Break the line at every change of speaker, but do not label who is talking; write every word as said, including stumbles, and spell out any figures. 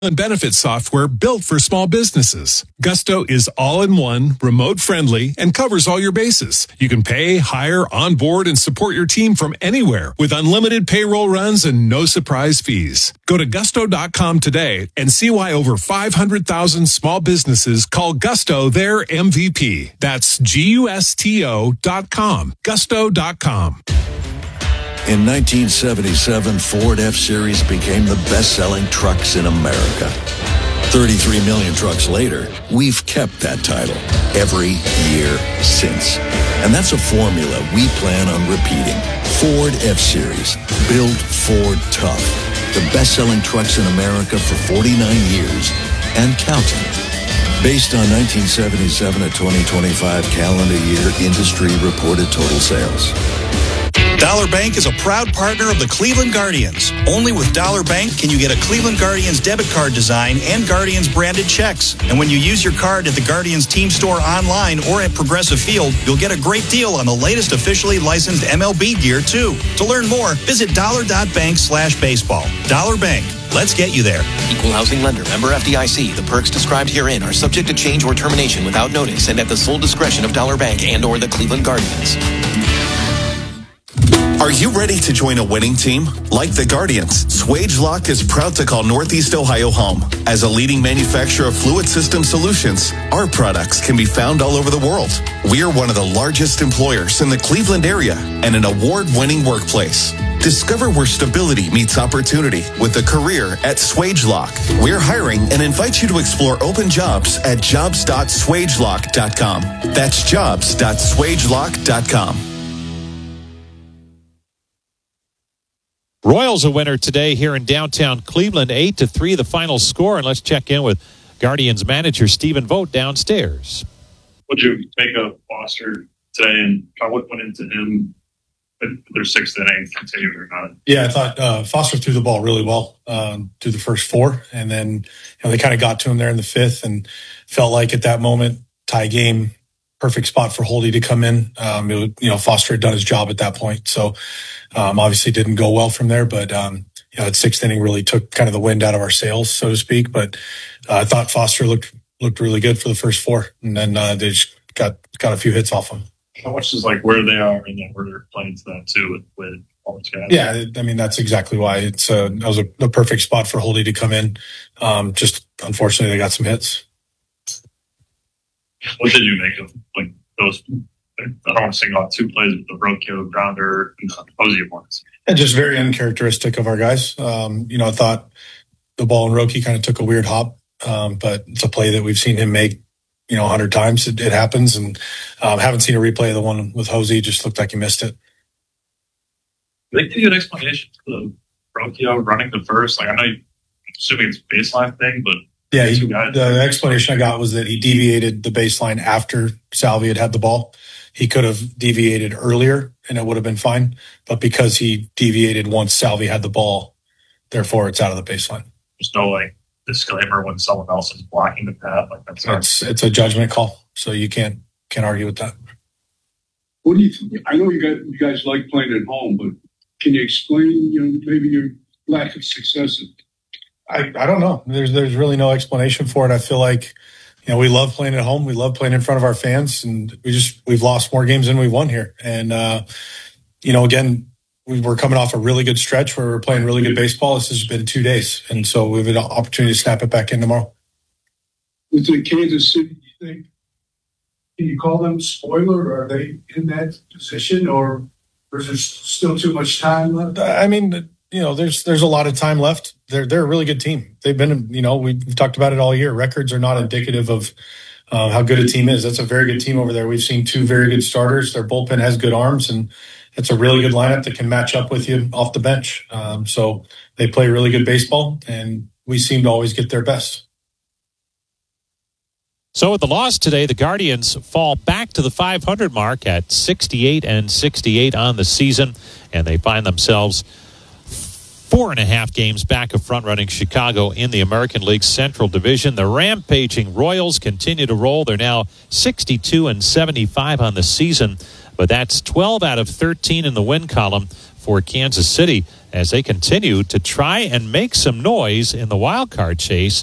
and benefits software built for small businesses. Gusto is all-in-one, remote-friendly, and covers all your bases. You can pay, hire, onboard, and support your team from anywhere with unlimited payroll runs and no surprise fees. Go to gusto dot com today and see why over five hundred thousand small businesses call Gusto their M V P. That's G U S T O dot com. Gusto dot com.
In nineteen seventy-seven, Ford F-Series became the best-selling trucks in America. thirty-three million trucks later, we've kept that title every year since. And that's a formula we plan on repeating. Ford F-Series, built Ford tough. The best-selling trucks in America for forty-nine years and counting. Based on nineteen seventy-seven to twenty twenty-five calendar year industry reported total sales.
Dollar Bank is a proud partner of the Cleveland Guardians. Only with Dollar Bank can you get a Cleveland Guardians debit card design and Guardians branded checks. And when you use your card at the Guardians team store online or at Progressive Field, you'll get a great deal on the latest officially licensed M L B gear, too. To learn more, visit dollar dot bank slash baseball. Dollar Bank. Let's get you there.
Equal housing lender. Member F D I C. The perks described herein are subject to change or termination without notice and at the sole discretion of Dollar Bank and or the Cleveland Guardians.
Are you ready to join a winning team? Like the Guardians, Swagelok is proud to call Northeast Ohio home. As a leading manufacturer of fluid system solutions, our products can be found all over the world. We are one of the largest employers in the Cleveland area and an award-winning workplace. Discover where stability meets opportunity with a career at Swagelok. We're hiring and invite you to explore open jobs at jobs dot swagelok dot com. That's jobs dot swagelok dot com.
Royals a winner today here in downtown Cleveland, eight to three the final score. And let's check in with Guardians manager Stephen Vogt downstairs.
What did you make of Foster today, and kind of what went into him if their sixth inning continued or not?
Yeah, I thought uh, Foster threw the ball really well um, through the first four, and then you know, they kind of got to him there in the fifth, and felt like at that moment, tie game, perfect spot for Holdy to come in. Um, it was, you know, Foster had done his job at that point, so um, obviously didn't go well from there. But um, you know, that sixth inning really took kind of the wind out of our sails, so to speak. But uh, I thought Foster looked looked really good for the first four, and then uh, they just got got a few hits off him.
How much is like where they are and then where they're playing to that too with, with all these guys?
Yeah, I mean that's exactly why it's uh, that was a, a perfect spot for Holdy to come in. Um, just unfortunately, they got some hits.
What did you make of like those? I don't want to single out two plays with the Rocchio grounder and the Posey ones.
And just very uncharacteristic of our guys. Um, you know, I thought the ball in Roki kind of took a weird hop, um, but it's a play that we've seen him make, you know, a hundred times. It, it happens, and um, haven't seen a replay of the one with Hosey. Just looked like he missed it.
They give you an explanation for the Rocchio running the first. Like I know, you, assuming it's a baseline thing, but
yeah, he, the explanation I got was that he deviated the baseline after Salvi had had the ball. He could have deviated earlier and it would have been fine, but because he deviated once Salvi had the ball, therefore it's out of the baseline.
There's no like disclaimer when someone else is blocking the path. Like that's
it's it's a judgment call, so you can't can't argue with that.
What do you think? I know you guys you guys like playing at home, but can you explain, you know, maybe your lack of success?
I, I don't know. There's there's really no explanation for it. I feel like, you know, we love playing at home. We love playing in front of our fans, and we just we've lost more games than we've won here. And uh, you know, again, we we're coming off a really good stretch where we're playing really good baseball. This has been two days, and so we have an opportunity to snap it back in tomorrow.
With the Kansas City, you think, can you call them spoiler? Are they in that position, or, or is there still too much time left?
I mean, you know, there's there's a lot of time left. They're they're a really good team. They've been, you know, we've talked about it all year. Records are not indicative of uh, how good a team is. That's a very good team over there. We've seen two very good starters. Their bullpen has good arms, and it's a really good lineup that can match up with you off the bench. Um, so they play really good baseball, and we seem to always get their best.
So with the loss today, the Guardians fall back to the five hundred mark at sixty-eight and sixty-eight on the season, and they find themselves four and a half games back of front-running Chicago in the American League Central Division. The rampaging Royals continue to roll. They're now sixty-two and seventy-five on the season, but that's twelve out of thirteen in the win column for Kansas City. as they continue to try and make some noise in the wild card chase.